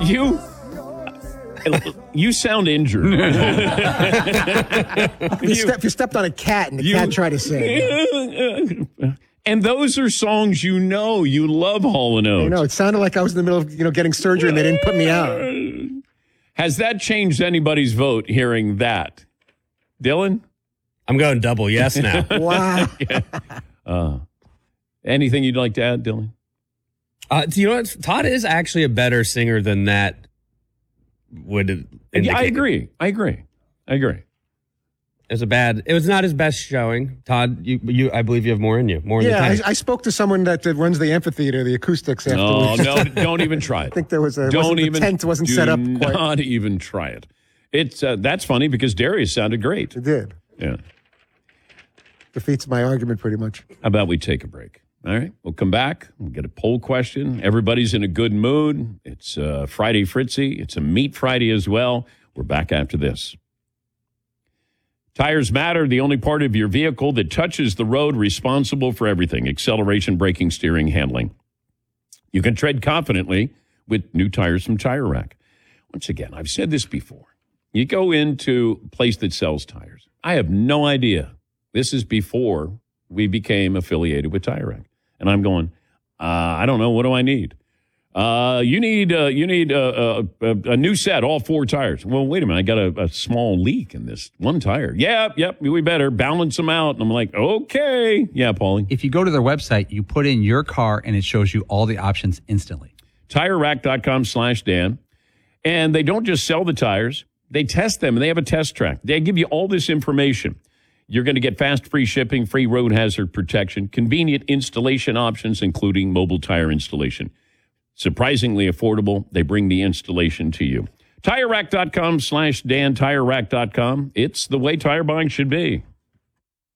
You sound injured. If you stepped on a cat and the cat tried to sing. And those are songs you know. You love Hall & Oates. I know. It sounded like I was in the middle of getting surgery and they didn't put me out. Has that changed anybody's vote hearing that? Dylan? I'm going double yes now. Wow. Anything you'd like to add, Dylan? You know what? Todd is actually a better singer than that would indicate. Yeah, I agree. It was not his best showing. Todd, you I believe you have more in you. More in the tank. I spoke to someone that runs the amphitheater, the acoustics afterwards. No, don't even try it. I think there was the tent wasn't set up quite. Not even try it. It's that's funny because Darius sounded great. It did. Yeah. Defeats my argument pretty much. How about we take a break? All right, we'll come back. We'll get a poll question. Everybody's in a good mood. It's Friday Fritzy. It's a Meat Friday as well. We're back after this. Tires Matter, the only part of your vehicle that touches the road, responsible for everything: acceleration, braking, steering, handling. You can tread confidently with new tires from Tire Rack. Once again, I've said this before. You go into a place that sells tires. I have no idea. This is before we became affiliated with Tire Rack. And I'm going, I don't know. What do I need? You need a new set, all 4 tires. Well, wait a minute. I got a small leak in this one tire. Yep. We better balance them out. And I'm like, okay. Yeah, Paulie. If you go to their website, you put in your car and it shows you all the options instantly. TireRack.com/Dan. And they don't just sell the tires. They test them and they have a test track. They give you all this information. You're going to get fast, free shipping, free road hazard protection, convenient installation options, including mobile tire installation. Surprisingly affordable. They bring the installation to you. TireRack.com/Dan, TireRack.com. It's the way tire buying should be.